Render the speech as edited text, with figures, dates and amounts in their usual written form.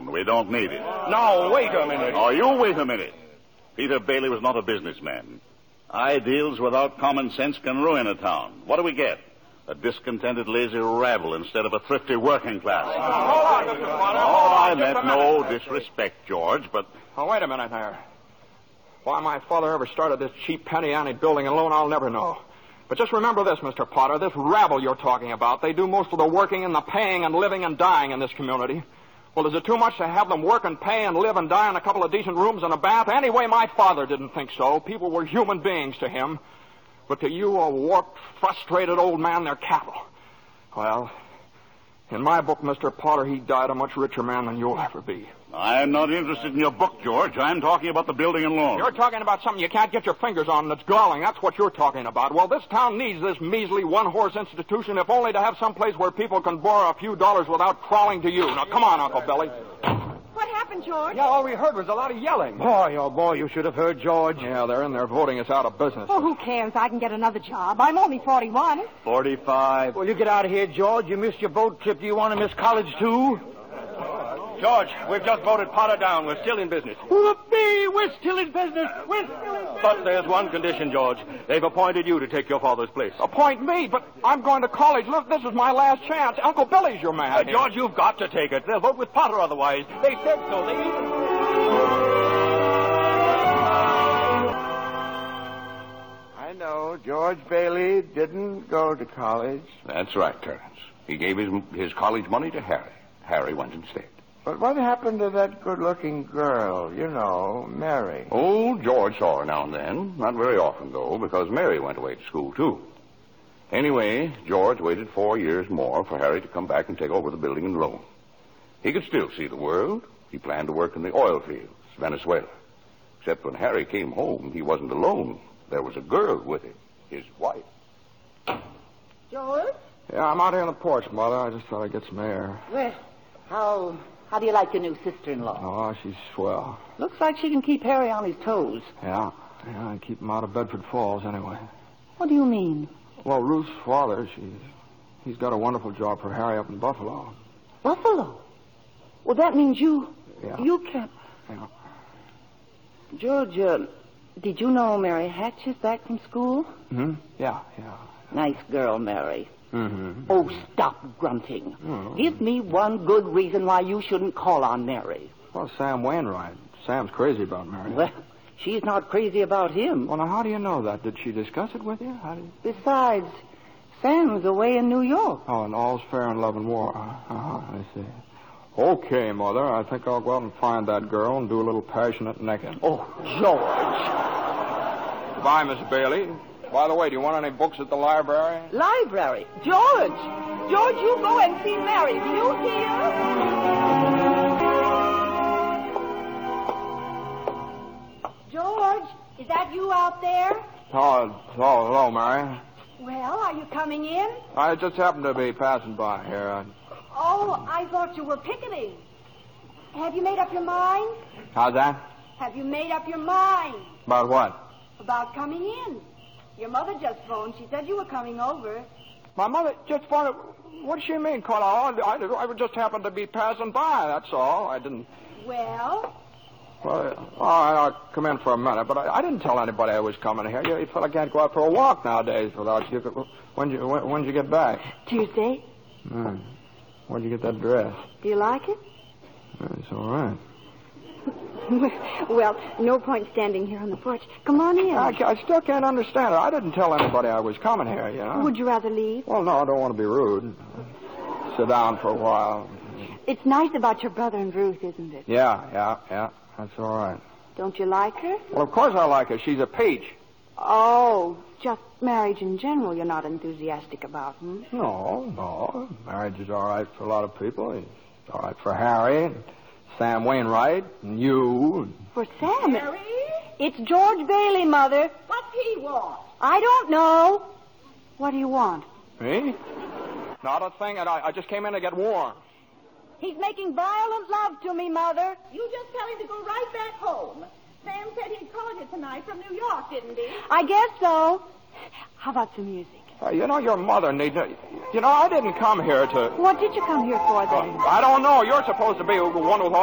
loan. We don't need it. Now, wait a minute. Oh, you wait a minute. Peter Bailey was not a businessman. Ideals without common sense can ruin a town. What do we get? A discontented, lazy rabble instead of a thrifty working class. Hold on, Mr. Potter. I meant no disrespect, George, but... Oh, wait a minute there. Why my father ever started this cheap penny-ante building and loan, I'll never know. But just remember this, Mr. Potter, this rabble you're talking about, they do most of the working and the paying and living and dying in this community. Well, is it too much to have them work and pay and live and die in a couple of decent rooms and a bath? Anyway, my father didn't think so. People were human beings to him. But to you, a warped, frustrated old man, they're cattle. Well, in my book, Mr. Potter, he died a much richer man than you'll ever be. I'm not interested in your book, George. I'm talking about the building and loan. You're talking about something you can't get your fingers on that's galling. That's what you're talking about. Well, this town needs this measly one-horse institution, if only to have some place where people can borrow a few dollars without crawling to you. Now, come on, Uncle Billy. What happened, George? Yeah, all we heard was a lot of yelling. Boy, oh boy, you should have heard George. Yeah, they're in there voting us out of business. Oh, who cares? I can get another job. I'm only 41. 45. Well, you get out of here, George. You missed your boat trip. Do you want to miss college, too? George, we've just voted Potter down. We're still in business. Whoopee! We're still in business. We're still in business. But there's one condition, George. They've appointed you to take your father's place. Appoint me? But I'm going to college. Look, this is my last chance. Uncle Billy's your man. George, you've got to take it. They'll vote with Potter otherwise. They said so. They even... I know. George Bailey didn't go to college. That's right, Terence. He gave his college money to Harry. Harry went instead. But what happened to that good-looking girl, you know, Mary? Oh, George saw her now and then. Not very often, though, because Mary went away to school, too. Anyway, George waited 4 years more for Harry to come back and take over the building and loan. He could still see the world. He planned to work in the oil fields, Venezuela. Except when Harry came home, he wasn't alone. There was a girl with him, his wife. George? Yeah, I'm out here on the porch, Mother. I just thought I'd get some air. Well, how do you like your new sister-in-law? Oh, she's swell. Looks like she can keep Harry on his toes. Yeah, I keep him out of Bedford Falls anyway. What do you mean? Well, Ruth's father, he's got a wonderful job for Harry up in Buffalo. Buffalo? Well, that means you can't... Yeah. George, did you know Mary Hatch is back from school? Hmm? Yeah. Nice girl, Mary. Mm-hmm. Oh, stop grunting. Give me one good reason why you shouldn't call on Mary. Well, Sam Wainwright. Sam's crazy about Mary. Well, she's not crazy about him. Well, now, how do you know that? Did she discuss it with you? Besides, Sam's away in New York. Oh, and all's fair in love and war. I see. Okay, Mother, I think I'll go out and find that girl and do a little passionate necking. Oh, George. Goodbye, Miss Bailey. By the way, do you want any books at the library? Library? George! George, you go and see Mary. Do you hear? George, is that you out there? Hello, Mary. Well, are you coming in? I just happened to be passing by here. Oh, I thought you were picketing. Have you made up your mind? How's that? Have you made up your mind? About what? About coming in. Your mother just phoned. She said you were coming over. My mother just phoned. What does she mean, Carla? I just happened to be passing by, that's all. I didn't... Well? Well, I'll come in for a minute, but I didn't tell anybody I was coming here. You fella can't go out for a walk nowadays without you. When'd you get back? Tuesday. Where'd you get that dress? Do you like it? It's all right. Well, no point standing here on the porch. Come on in. I still can't understand it. I didn't tell anybody I was coming here, you know. Would you rather leave? Well, no, I don't want to be rude. Sit down for a while. It's nice about your brother and Ruth, isn't it? Yeah. That's all right. Don't you like her? Well, of course I like her. She's a peach. Oh, just marriage in general you're not enthusiastic about, hmm? No. Marriage is all right for a lot of people. It's all right for Harry and Sam Wainwright and you. For Sam? Mary? It's George Bailey, Mother. What's he want? I don't know. What do you want? Me? Not a thing. I just came in to get warm. He's making violent love to me, Mother. You just tell him to go right back home. Sam said he'd call you tonight from New York, didn't he? I guess so. How about some music? Your mother needs... I didn't come here to... What did you come here for, then? I don't know. You're supposed to be one with all